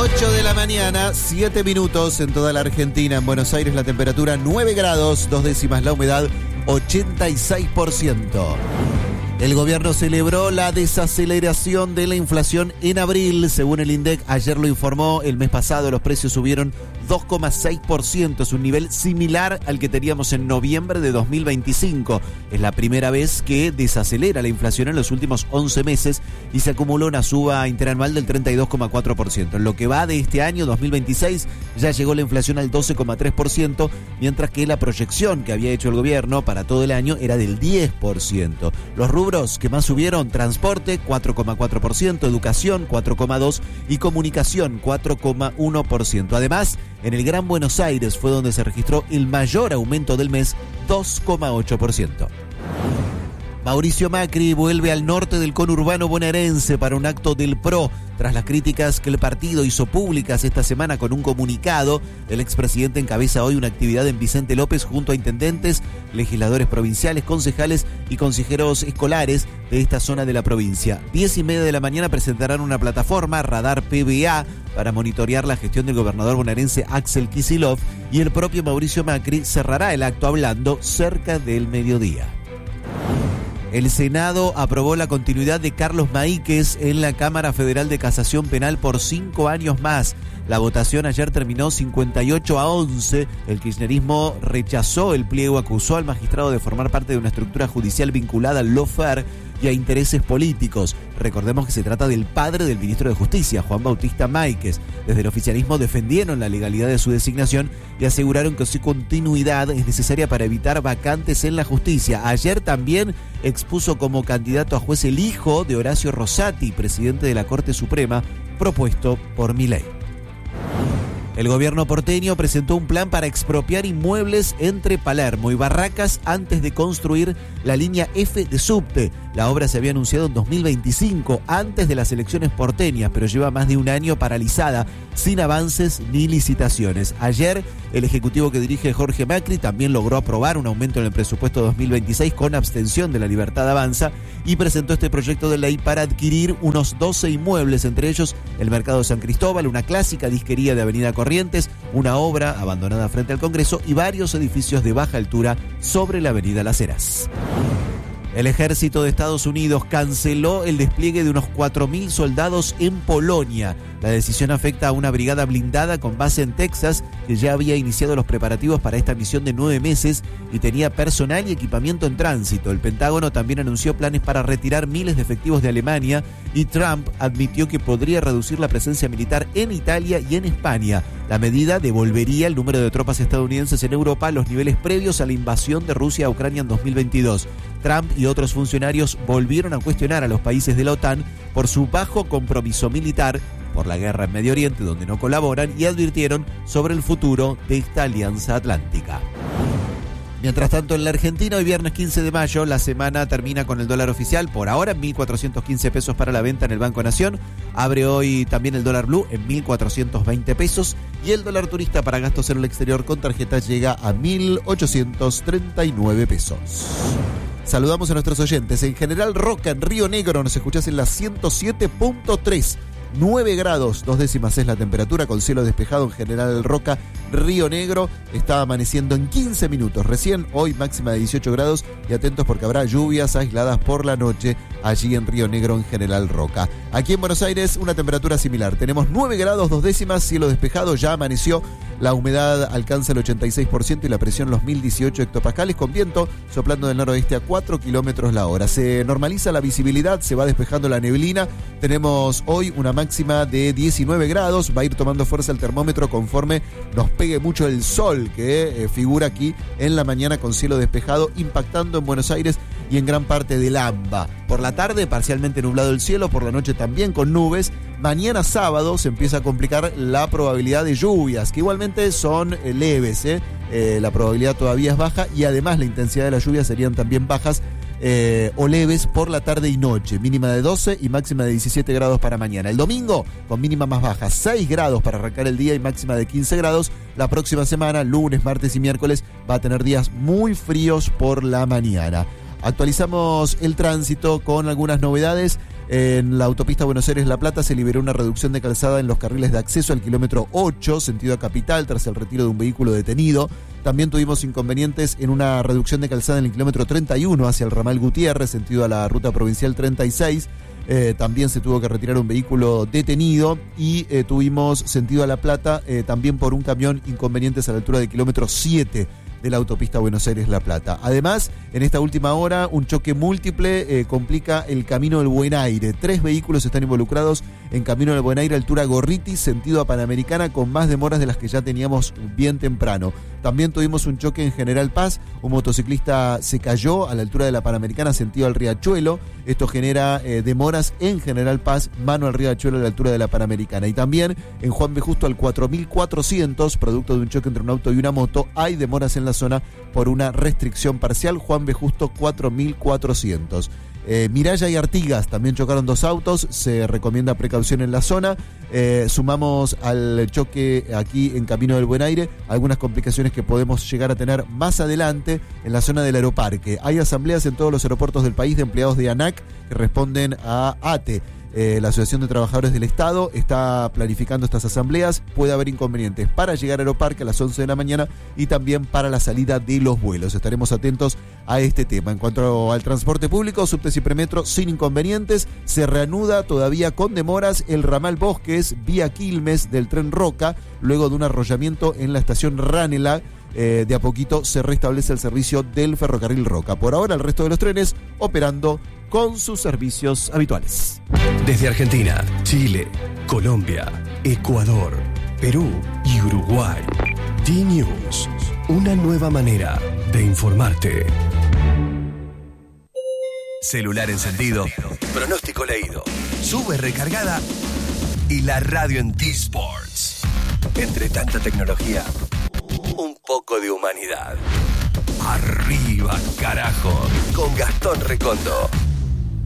8 de la mañana, 7 minutos en toda la Argentina. En Buenos Aires la temperatura 9 grados, 2 décimas la humedad, 86%. El gobierno celebró la desaceleración de la inflación en abril. Según el INDEC, ayer lo informó, el mes pasado los precios subieron 2,6%. Es un nivel similar al que teníamos en noviembre de 2025. Es la primera vez que desacelera la inflación en los últimos 11 meses y se acumuló una suba interanual del 32,4%. En lo que va de este año, 2026, ya llegó la inflación al 12,3%, mientras que la proyección que había hecho el gobierno para todo el año era del 10%. Los rubros que más subieron: transporte 4,4%, educación 4,2% y comunicación 4,1%. Además, en el Gran Buenos Aires fue donde se registró el mayor aumento del mes, 2,8%. Mauricio Macri vuelve al norte del conurbano bonaerense para un acto del PRO. Tras las críticas que el partido hizo públicas esta semana con un comunicado, el expresidente encabeza hoy una actividad en Vicente López junto a intendentes, legisladores provinciales, concejales y consejeros escolares de esta zona de la provincia. 10:30 de la mañana presentarán una plataforma, Radar PBA, para monitorear la gestión del gobernador bonaerense Axel Kicillof, y el propio Mauricio Macri cerrará el acto hablando cerca del mediodía. El Senado aprobó la continuidad de Carlos Maíquez en la Cámara Federal de Casación Penal por 5 años más. La votación ayer terminó 58-11. El kirchnerismo rechazó el pliego, acusó al magistrado de formar parte de una estructura judicial vinculada al lawfare y a intereses políticos. Recordemos que se trata del padre del ministro de Justicia, Juan Bautista Máiquez. Desde el oficialismo defendieron la legalidad de su designación y aseguraron que su continuidad es necesaria para evitar vacantes en la justicia. Ayer también expuso como candidato a juez el hijo de Horacio Rosati, presidente de la Corte Suprema, propuesto por Milei. El gobierno porteño presentó un plan para expropiar inmuebles entre Palermo y Barracas antes de construir la línea F de subte. La obra se había anunciado en 2025, antes de las elecciones porteñas, pero lleva más de un año paralizada, sin avances ni licitaciones. Ayer, el ejecutivo que dirige Jorge Macri también logró aprobar un aumento en el presupuesto 2026 con abstención de la Libertad Avanza y presentó este proyecto de ley para adquirir unos 12 inmuebles, entre ellos el Mercado San Cristóbal, una clásica disquería de Avenida Corrientes, una obra abandonada frente al Congreso y varios edificios de baja altura sobre la Avenida Las Heras. El ejército de Estados Unidos canceló el despliegue de unos 4.000 soldados en Polonia. La decisión afecta a una brigada blindada con base en Texas que ya había iniciado los preparativos para esta misión de 9 meses y tenía personal y equipamiento en tránsito. El Pentágono también anunció planes para retirar miles de efectivos de Alemania y Trump admitió que podría reducir la presencia militar en Italia y en España. La medida devolvería el número de tropas estadounidenses en Europa a los niveles previos a la invasión de Rusia a Ucrania en 2022. Trump y otros funcionarios volvieron a cuestionar a los países de la OTAN por su bajo compromiso militar, por la guerra en Medio Oriente donde no colaboran, y advirtieron sobre el futuro de esta alianza atlántica. Mientras tanto, en la Argentina, hoy viernes 15 de mayo, la semana termina con el dólar oficial, por ahora en 1.415 pesos para la venta en el Banco Nación. Abre hoy también el dólar blue en 1.420 pesos y el dólar turista para gastos en el exterior con tarjeta llega a 1.839 pesos. Saludamos a nuestros oyentes. En General Roca, en Río Negro, nos escuchás en la 107.3. 9 grados, 2 décimas es la temperatura, con cielo despejado en General Roca, Río Negro. Está amaneciendo en 15 minutos recién, hoy máxima de 18 grados, y atentos porque habrá lluvias aisladas por la noche allí en Río Negro, en General Roca. Aquí en Buenos Aires una temperatura similar, tenemos 9 grados, 2 décimas, cielo despejado, ya amaneció, la humedad alcanza el 86% y la presión los 1018 hectopascales, con viento soplando del noroeste a 4 kilómetros la hora. Se normaliza la visibilidad, se va despejando la neblina, tenemos hoy una máxima de 19 grados, va a ir tomando fuerza el termómetro conforme nos pegue mucho el sol que figura aquí en la mañana con cielo despejado, impactando en Buenos Aires y en gran parte del AMBA. Por la tarde parcialmente nublado el cielo, por la noche también con nubes. Mañana sábado se empieza a complicar la probabilidad de lluvias, que igualmente son leves, la probabilidad todavía es baja y además la intensidad de las lluvias serían también bajas o leves por la tarde y noche, mínima de 12 y máxima de 17 grados para mañana. El domingo con mínima más baja, 6 grados para arrancar el día y máxima de 15 grados. La próxima semana, lunes, martes y miércoles, va a tener días muy fríos por la mañana. Actualizamos el tránsito con algunas novedades. En la autopista Buenos Aires-La Plata se liberó una reducción de calzada en los carriles de acceso al kilómetro 8, sentido a Capital, tras el retiro de un vehículo detenido. También tuvimos inconvenientes en una reducción de calzada en el kilómetro 31 hacia el ramal Gutiérrez, sentido a la ruta provincial 36. También se tuvo que retirar un vehículo detenido y tuvimos sentido a La Plata también por un camión inconvenientes a la altura del kilómetro 7 de la autopista Buenos Aires-La Plata. Además, en esta última hora, un choque múltiple complica el Camino del Buen Aire. 3 vehículos están involucrados en Camino del Buen Aire, altura Gorriti, sentido a Panamericana, con más demoras de las que ya teníamos bien temprano. También tuvimos un choque en General Paz. Un motociclista se cayó a la altura de la Panamericana, sentido al Riachuelo. Esto genera demoras en General Paz, mano al Riachuelo a la altura de la Panamericana. Y también en Juan B. Justo al 4400, producto de un choque entre un auto y una moto, hay demoras en la zona por una restricción parcial. Juan B. Justo 4400. Miraya y Artigas también chocaron 2 autos, se recomienda precaución en la zona. Sumamos al choque aquí en Camino del Buen Aire algunas complicaciones que podemos llegar a tener más adelante en la zona del aeroparque. Hay asambleas en todos los aeropuertos del país de empleados de ANAC que responden a ATE. La Asociación de Trabajadores del Estado está planificando estas asambleas. Puede haber inconvenientes para llegar al aeroparque a las 11 de la mañana y también para la salida de los vuelos. Estaremos atentos a este tema. En cuanto al transporte público, subtes y premetro sin inconvenientes. Se reanuda todavía con demoras el ramal Bosques vía Quilmes del tren Roca, luego de un arrollamiento en la estación Ranelagh. De a poquito se restablece el servicio del ferrocarril Roca. Por ahora el resto de los trenes operando con sus servicios habituales. Desde Argentina, Chile, Colombia, Ecuador, Perú y Uruguay. D-News, una nueva manera de informarte. Celular encendido, pronóstico leído, sube recargada y la radio en T-Sports. Entre tanta tecnología, un poco de humanidad. Arriba, carajo, con Gastón Recondo.